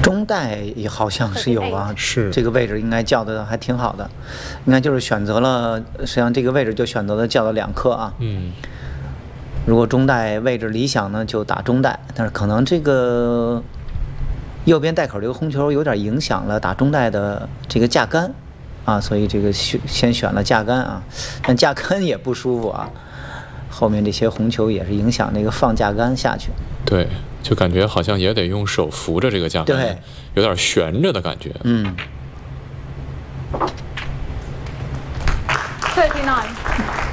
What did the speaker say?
中带也好像是有啊， 是这个位置应该叫的还挺好的，应该就是选择了，实际上这个位置就选择了叫了2颗啊。如果中带位置理想呢，就打中带，但是可能这个右边带口这个红球有点影响了打中带的这个架杆啊，所以这个先选了架杆啊，但架杆也不舒服啊，后面这些红球也是影响那个放架杆下去。 对，就感觉好像也得用手扶着这个架杆， 对， 有点悬着的感觉。 39.